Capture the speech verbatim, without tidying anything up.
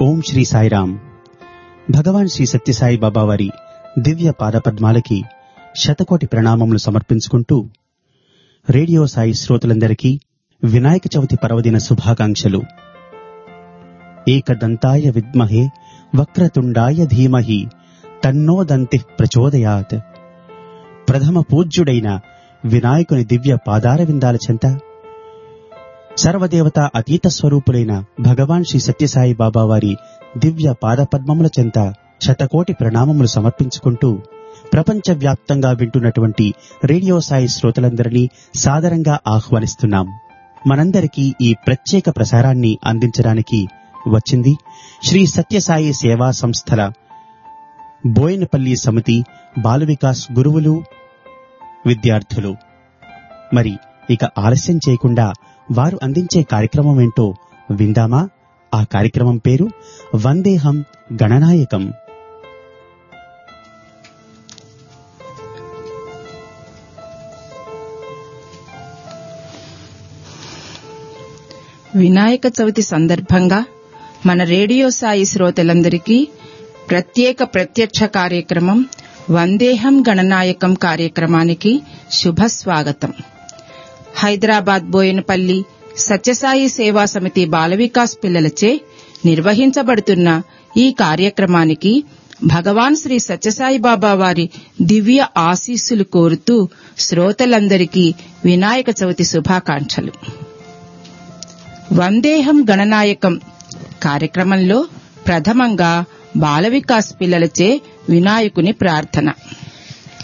ఓం శ్రీ సాయిరాం. భగవాన్ శ్రీ సత్యసాయి బాబా వారి దివ్య పాదపద్మాలకి శతకోటి ప్రణామములు సమర్పించుకుంటూ రేడియో సాయి శ్రోతలందరికీ వినాయక చవితి పర్వదిన శుభాకాంక్షలు. ఏకదంతాయ విద్మహే వక్రతుండాయ ధీమహి తన్నో దంతి ప్రచోదయాత్. ప్రథమ పూజ్యుడైన వినాయకుని దివ్య పాదార విందాల చెంత సర్వదేవతా అతీత స్వరూపులైన భగవాన్ శ్రీ సత్యసాయి బాబా వారి దివ్య పాదపద్మముల చెంత శతకోటి ప్రణామములు సమర్పించుకుంటూ ప్రపంచవ్యాప్తంగా వింటున్నటువంటి రేడియో సాయి శ్రోతలందరినీ సాదరంగా ఆహ్వానిస్తున్నాం. మనందరికీ ఈ ప్రత్యేక ప్రసారాన్ని అందించడానికి వచ్చింది శ్రీ సత్యసాయి సేవా సంస్థల బోయినపల్లి సమితి బాల వికాస్ గురువులు, విద్యార్థులు. మరి ఇక ఆలస్యం చేయకుండా వారు అందించే కార్యక్రమం ఏంటో విందామా? ఆ కార్యక్రమం పేరు వందేహం గణనాయకం. వినాయక చవితి సందర్భంగా మన రేడియో సాయి శ్రోతలందరికీ ప్రత్యేక ప్రత్యక్ష కార్యక్రమం వందేహం గణనాయకం కార్యక్రమానికి శుభస్వాగతం. హైదరాబాద్ బోయనపల్లి సత్యసాయి సేవా సమితి బాల వికాస్ పిల్లలచే నిర్వహించబడుతున్న ఈ కార్యక్రమానికి భగవాన్ శ్రీ సత్యసాయి బాబా వారి దివ్య ఆశీస్సులు కోరుతూ శ్రోతలందరికీ వినాయక చవితి శుభాకాంక్షలు. వందేహం గణనాయకం కార్యక్రమంలో ప్రథమంగా బాల వికాస్ పిల్లలచే వినాయకుని ప్రార్థన.